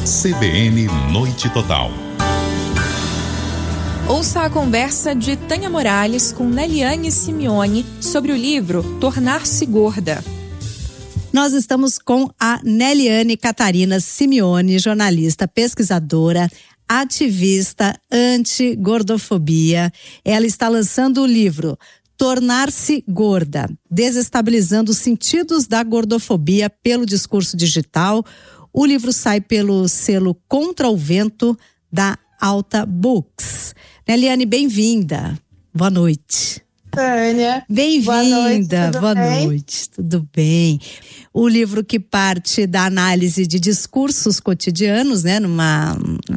CBN Noite Total. Ouça a conversa de Tânia Morales com Neliane Simeone sobre o livro Tornar-se Gorda. Nós estamos com a Neliane Catarina Simeone, jornalista, pesquisadora, ativista anti-gordofobia. Ela está lançando o livro Tornar-se Gorda, desestabilizando os sentidos da gordofobia pelo discurso digital. O livro sai pelo selo Contra o Vento da Alta Books. Neliane, bem-vinda. Boa noite. Tânia. Bem-vinda. Boa noite. Tudo bem? O livro que parte da análise de discursos cotidianos, né? Numa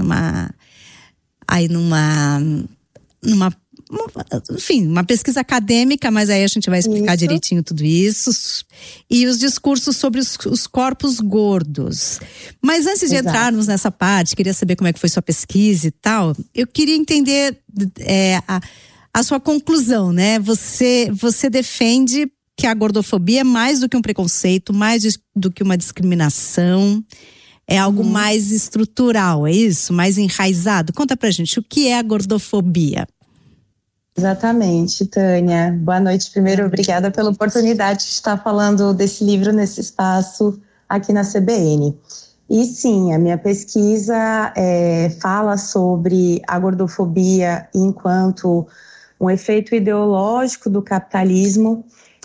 pesquisa acadêmica, mas aí a gente vai explicar direitinho tudo isso. E os discursos sobre os corpos gordos. Mas antes de entrarmos nessa parte, queria saber como é que foi sua pesquisa e tal. Eu queria entender a sua conclusão, né? Você defende que a gordofobia é mais do que um preconceito, mais do que uma discriminação. É algo mais estrutural, é isso? Mais enraizado? Conta pra gente, o que é a gordofobia? Exatamente, Tânia. Boa noite. Primeiro, obrigada pela oportunidade de estar falando desse livro nesse espaço aqui na CBN. E sim, a minha pesquisa fala sobre a gordofobia enquanto um efeito ideológico do capitalismo,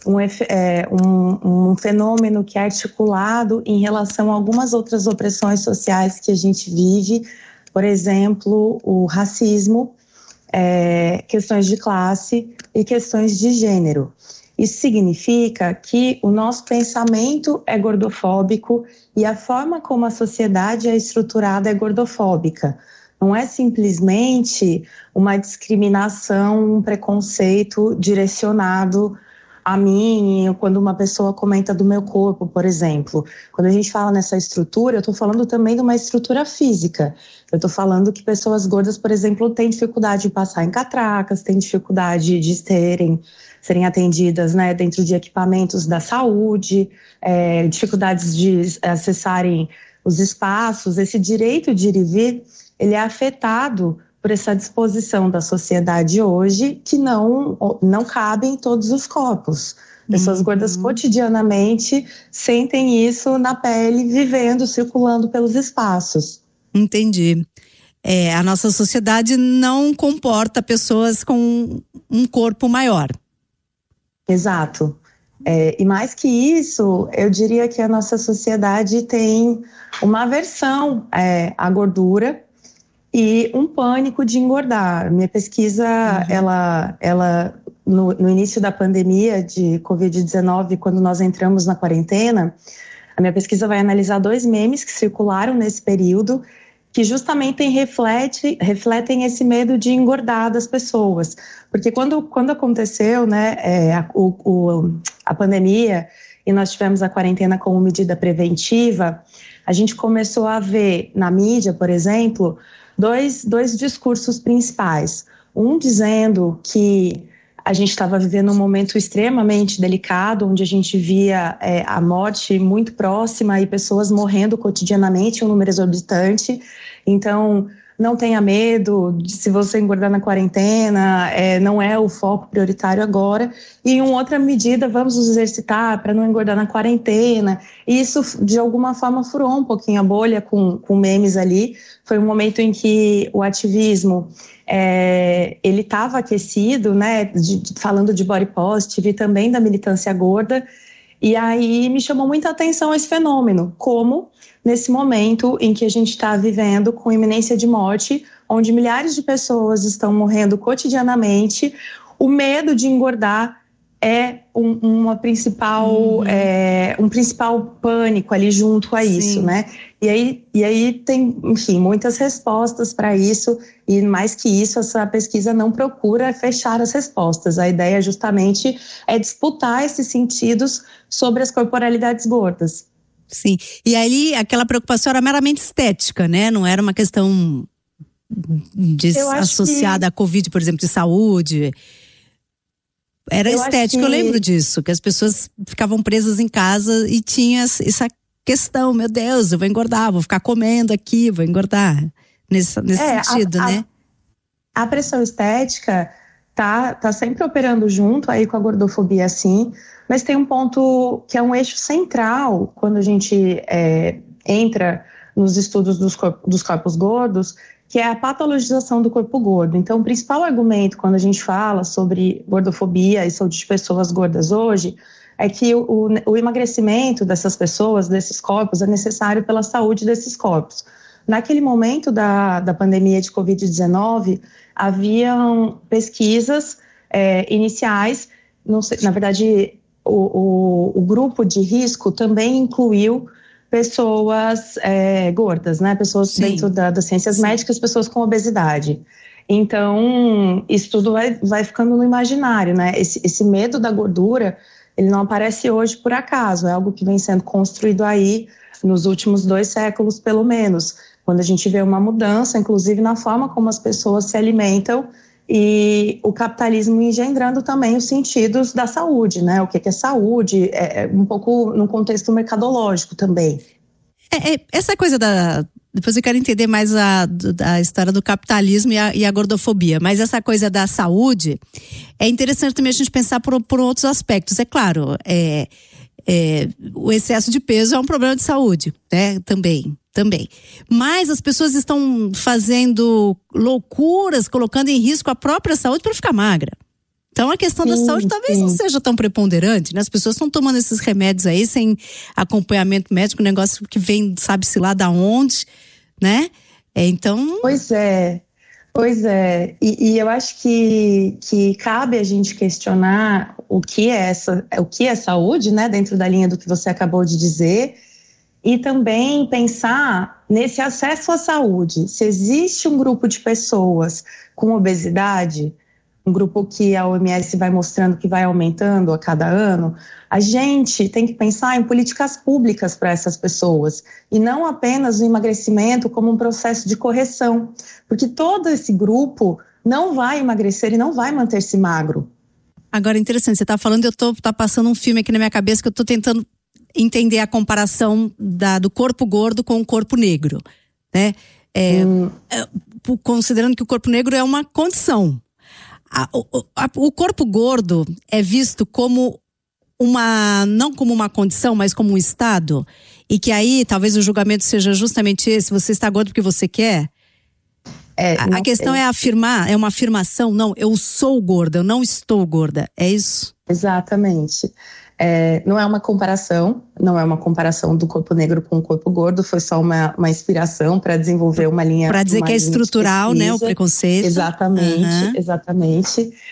um fenômeno que é articulado em relação a algumas outras opressões sociais que a gente vive, por exemplo, o racismo, questões de classe e questões de gênero. Isso significa que o nosso pensamento é gordofóbico e a forma como a sociedade é estruturada é gordofóbica. Não é simplesmente uma discriminação, um preconceito direcionado a mim, quando uma pessoa comenta do meu corpo, por exemplo. Quando a gente fala nessa estrutura, eu estou falando também de uma estrutura física. Eu estou falando que pessoas gordas, por exemplo, têm dificuldade de passar em catracas, têm dificuldade de serem atendidas, né, dentro de equipamentos da saúde, dificuldades de acessarem os espaços. Esse direito de ir e vir, ele é afetado por essa disposição da sociedade hoje que não cabe em todos os corpos. Pessoas gordas cotidianamente sentem isso na pele, vivendo, circulando pelos espaços. Entendi. A nossa sociedade não comporta pessoas com um corpo maior. Exato. E mais que isso, eu diria que a nossa sociedade tem uma aversão à gordura e um pânico de engordar. Minha pesquisa, ela no início da pandemia de Covid-19, quando nós entramos na quarentena, a minha pesquisa vai analisar 2 memes que circularam nesse período, que justamente refletem esse medo de engordar das pessoas. Porque quando aconteceu, né, a pandemia e nós tivemos a quarentena como medida preventiva, a gente começou a ver na mídia, por exemplo, dois discursos principais. Um dizendo que a gente estava vivendo um momento extremamente delicado, onde a gente via a morte muito próxima e pessoas morrendo cotidianamente, um número exorbitante. Então, não tenha medo se você engordar na quarentena, não é o foco prioritário agora. E em outra medida, vamos nos exercitar para não engordar na quarentena. E isso, de alguma forma, furou um pouquinho a bolha com memes ali. Foi um momento em que o ativismo ele estava aquecido, né, falando de body positive e também da militância gorda. E aí me chamou muita atenção esse fenômeno, como nesse momento em que a gente está vivendo com iminência de morte, onde milhares de pessoas estão morrendo cotidianamente, o medo de engordar é um principal pânico ali junto a isso, né? E aí tem, enfim, muitas respostas para isso, e mais que isso, essa pesquisa não procura fechar as respostas. A ideia justamente é disputar esses sentidos sobre as corporalidades gordas. Sim, e aí aquela preocupação era meramente estética, né? Não era uma questão associada à Covid, por exemplo, de saúde. Era estética, eu lembro disso, que as pessoas ficavam presas em casa e tinha questão, meu Deus, eu vou engordar, vou ficar comendo aqui, vou engordar. Nesse sentido, né? A pressão estética tá sempre operando junto aí com a gordofobia, sim, mas tem um ponto que é um eixo central quando a gente entra nos estudos dos corpos gordos, que é a patologização do corpo gordo. Então, o principal argumento quando a gente fala sobre gordofobia e saúde de pessoas gordas hoje é que o emagrecimento dessas pessoas, desses corpos, é necessário pela saúde desses corpos. Naquele momento da pandemia de Covid-19, haviam pesquisas iniciais, não sei, na verdade, o grupo de risco também incluiu pessoas gordas, né? Pessoas Sim. dentro das ciências Sim. médicas, pessoas com obesidade. Então, isso tudo vai ficando no imaginário, né? Esse medo da gordura, ele não aparece hoje por acaso, é algo que vem sendo construído aí nos últimos 2 séculos, pelo menos, quando a gente vê uma mudança, inclusive na forma como as pessoas se alimentam e o capitalismo engendrando também os sentidos da saúde, né? O que é saúde, um pouco no contexto mercadológico também. Essa coisa depois eu quero entender mais da história do capitalismo e a gordofobia, mas essa coisa da saúde, é interessante também a gente pensar por outros aspectos. É claro, o excesso de peso é um problema de saúde, né? Também. Mas as pessoas estão fazendo loucuras, colocando em risco a própria saúde para ficar magra. Então a questão da saúde talvez não seja tão preponderante, né? As pessoas estão tomando esses remédios aí sem acompanhamento médico, um negócio que vem, sabe-se lá da onde, né? Então... Pois é. E eu acho que cabe a gente questionar o que é saúde, né? Dentro da linha do que você acabou de dizer. E também pensar nesse acesso à saúde. Se existe um grupo de pessoas com obesidade, um grupo que a OMS vai mostrando que vai aumentando a cada ano, a gente tem que pensar em políticas públicas para essas pessoas e não apenas o emagrecimento como um processo de correção, porque todo esse grupo não vai emagrecer e não vai manter-se magro. Agora, interessante, você está falando, tá passando um filme aqui na minha cabeça que eu estou tentando entender a comparação do corpo gordo com o corpo negro, né? Considerando que o corpo negro é uma condição. O corpo gordo é visto como não como uma condição, mas como um estado, e que aí talvez o julgamento seja justamente esse: você está gordo porque você quer. A questão é afirmar, é uma afirmação, não, eu sou gorda, eu não estou gorda, é isso? Exatamente. Não é uma comparação do corpo negro com o corpo gordo, foi só uma inspiração para desenvolver uma linha. Para dizer que é estrutural, né, o preconceito. Exatamente.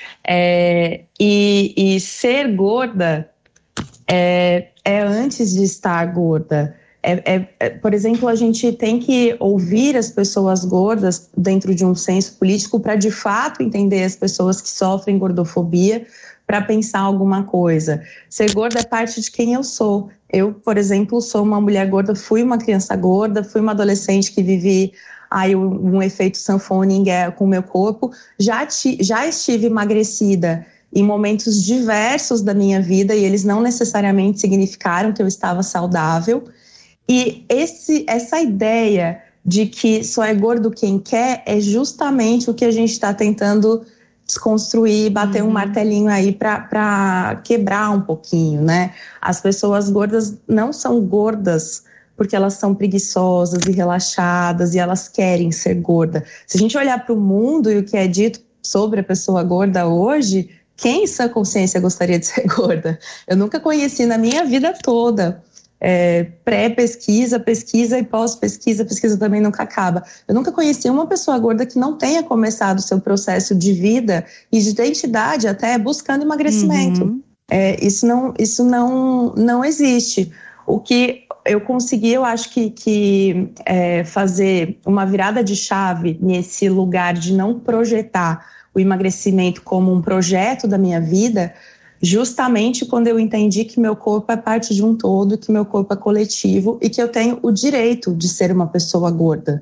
E ser gorda é antes de estar gorda. Por exemplo, a gente tem que ouvir as pessoas gordas dentro de um senso político para de fato entender as pessoas que sofrem gordofobia, para pensar alguma coisa. Ser gorda é parte de quem eu sou. Eu, por exemplo, sou uma mulher gorda, fui uma criança gorda, fui uma adolescente que vivi um efeito sanfona em guerra com o meu corpo. Já estive emagrecida em momentos diversos da minha vida e eles não necessariamente significaram que eu estava saudável. E essa ideia de que só é gordo quem quer é justamente o que a gente está tentando desconstruir, bater um martelinho aí para quebrar um pouquinho, né? As pessoas gordas não são gordas porque elas são preguiçosas e relaxadas e elas querem ser gorda. Se a gente olhar para o mundo e o que é dito sobre a pessoa gorda hoje, quem em sã consciência gostaria de ser gorda? Eu nunca conheci na minha vida toda. Pré-pesquisa, pesquisa e pós-pesquisa, pesquisa também nunca acaba. Eu nunca conheci uma pessoa gorda que não tenha começado o seu processo de vida e de identidade até buscando emagrecimento. Isso não existe. O que eu consegui, eu acho que fazer uma virada de chave nesse lugar de não projetar o emagrecimento como um projeto da minha vida, justamente quando eu entendi que meu corpo é parte de um todo, que meu corpo é coletivo e que eu tenho o direito de ser uma pessoa gorda.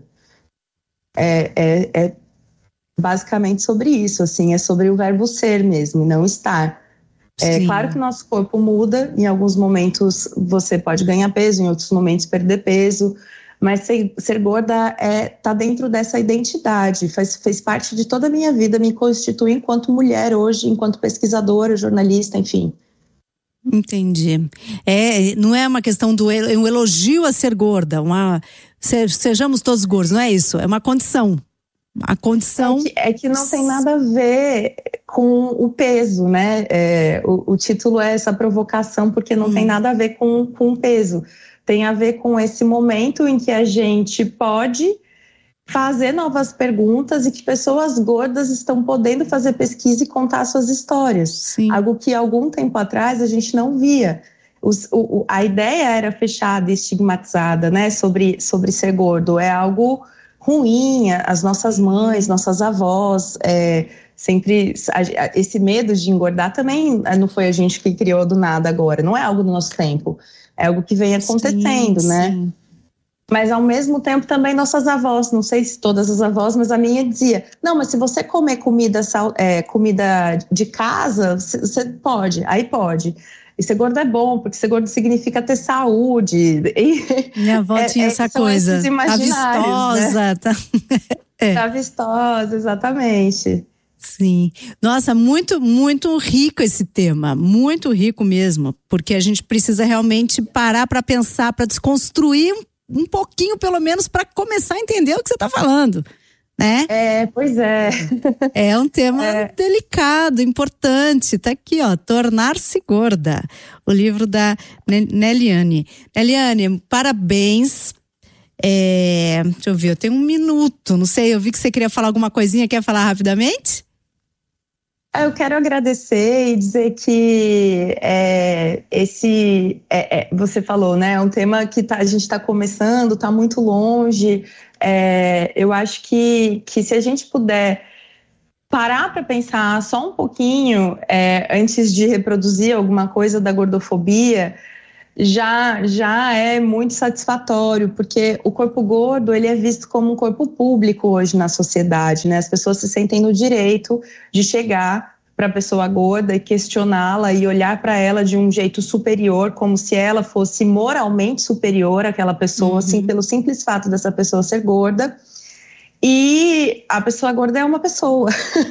É basicamente sobre isso, assim, é sobre o verbo ser mesmo, e não estar. É claro que o nosso corpo muda, em alguns momentos você pode ganhar peso, em outros momentos perder peso, mas ser gorda tá dentro dessa identidade, fez parte de toda a minha vida, me constitui enquanto mulher hoje, enquanto pesquisadora, jornalista, enfim. Entendi. Não é uma questão um elogio a ser gorda, sejamos todos gordos, não é isso, é uma condição. A condição é que não tem nada a ver com o peso, né? O título é essa provocação porque não tem nada a ver com o peso. Tem a ver com esse momento em que a gente pode fazer novas perguntas e que pessoas gordas estão podendo fazer pesquisa e contar suas histórias. Sim. Algo que algum tempo atrás a gente não via. A ideia era fechada e estigmatizada, né? Sobre ser gordo. É algo ruim, as nossas mães, nossas avós, sempre esse medo de engordar também não foi a gente que criou do nada agora, não é algo do nosso tempo, é algo que vem acontecendo, sim, né? Sim. Mas ao mesmo tempo também nossas avós, não sei se todas as avós, mas a minha dizia, não, mas se você comer comida de casa, você pode, aí pode. E ser gordo é bom, porque ser gordo significa ter saúde. Minha avó tinha essa coisa. Tá vistosa. Né? Tá vistosa, exatamente. Sim. Nossa, muito, muito rico esse tema. Muito rico mesmo. Porque a gente precisa realmente parar para pensar, para desconstruir um pouquinho, pelo menos, para começar a entender o que você está falando. Né? Pois é. É um tema delicado, importante. Tá aqui, ó, Tornar-se Gorda, o livro da Neliane. Neliane, parabéns. Deixa eu ver, eu tenho 1 minuto, não sei, eu vi que você queria falar alguma coisinha, quer falar rapidamente? Eu quero agradecer e dizer que você falou, né? É um tema que a gente está começando, está muito longe. Eu acho que se a gente puder parar para pensar só um pouquinho antes de reproduzir alguma coisa da gordofobia, já é muito satisfatório, porque o corpo gordo ele é visto como um corpo público hoje na sociedade, né? As pessoas se sentem no direito de chegar para a pessoa gorda e questioná-la e olhar para ela de um jeito superior, como se ela fosse moralmente superior àquela pessoa, assim, pelo simples fato dessa pessoa ser gorda. E a pessoa gorda é uma pessoa.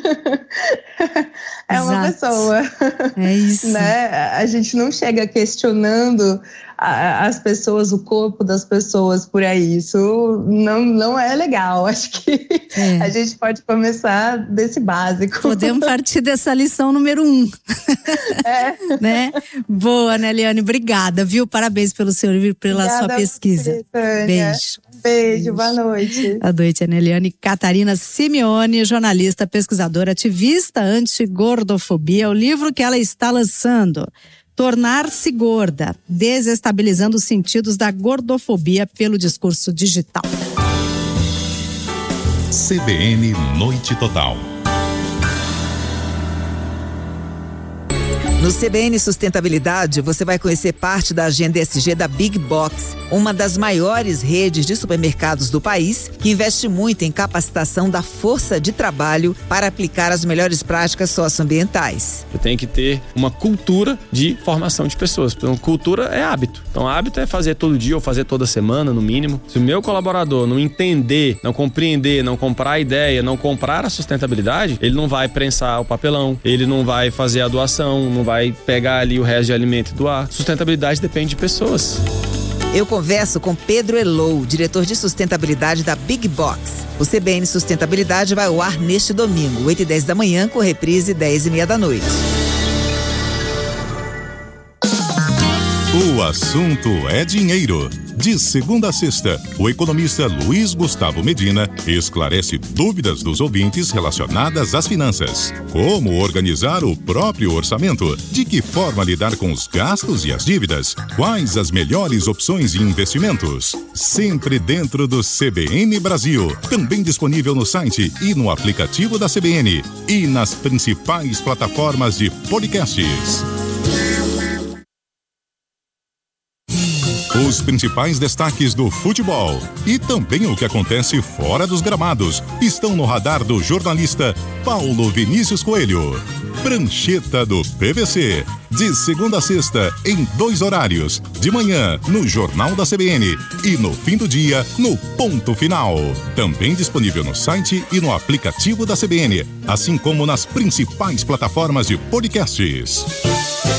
Uma pessoa. É isso. Né? A gente não chega questionando as pessoas, o corpo das pessoas por aí. Isso não é legal. Acho que a gente pode começar desse básico. Podemos partir dessa lição número 1. Né? Boa, Neliane, obrigada, viu? Parabéns pelo seu livro, pela sua pesquisa. Beijo. Beijo, boa noite. Boa noite, a Neliane Catarina Simeone, jornalista, pesquisadora, ativista anti-gordofobia. O livro que ela está lançando, Tornar-se Gorda, desestabilizando os sentidos da gordofobia pelo discurso digital. CBN Noite Total. No CBN Sustentabilidade, você vai conhecer parte da agenda ESG da Big Box, uma das maiores redes de supermercados do país, que investe muito em capacitação da força de trabalho para aplicar as melhores práticas socioambientais. Eu tenho que ter uma cultura de formação de pessoas. Então, cultura é hábito. Então, hábito é fazer todo dia ou fazer toda semana, no mínimo. Se o meu colaborador não entender, não compreender, não comprar a ideia, não comprar a sustentabilidade, ele não vai prensar o papelão, ele não vai fazer a doação, não vai pegar ali o resto de alimento e doar. Sustentabilidade depende de pessoas. Eu converso com Pedro Elou, diretor de sustentabilidade da Big Box. O CBN Sustentabilidade vai ao ar neste domingo, 8h10 da manhã, com reprise 10h30 da noite. O assunto é dinheiro. De segunda a sexta, o economista Luiz Gustavo Medina esclarece dúvidas dos ouvintes relacionadas às finanças. Como organizar o próprio orçamento? De que forma lidar com os gastos e as dívidas? Quais as melhores opções de investimentos? Sempre dentro do CBN Brasil. Também disponível no site e no aplicativo da CBN. E nas principais plataformas de podcasts. Os principais destaques do futebol e também o que acontece fora dos gramados estão no radar do jornalista Paulo Vinícius Coelho. Prancheta do PVC. De segunda a sexta, em 2 horários. De manhã, no Jornal da CBN. E no fim do dia, no Ponto Final. Também disponível no site e no aplicativo da CBN. Assim como nas principais plataformas de podcasts.